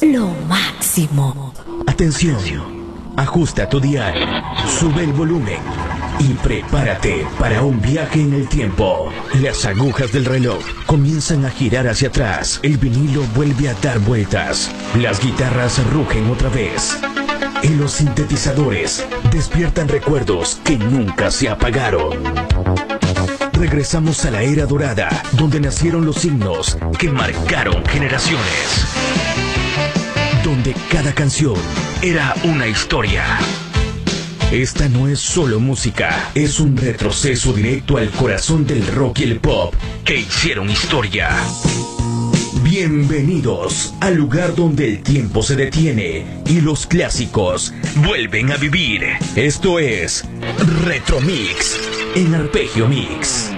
lo máximo. Atención, ajusta tu dial, sube el volumen y prepárate para un viaje en el tiempo. Las agujas del reloj comienzan a girar hacia atrás, el vinilo vuelve a dar vueltas, las guitarras rugen otra vez y los sintetizadores despiertan recuerdos que nunca se apagaron. Regresamos a la era dorada, donde nacieron los himnos que marcaron generaciones, donde cada canción era una historia. Esta no es solo música, es un retroceso directo al corazón del rock y el pop que hicieron historia. Bienvenidos al lugar donde el tiempo se detiene y los clásicos vuelven a vivir. Esto es Retro Mix en Arpegio Mix.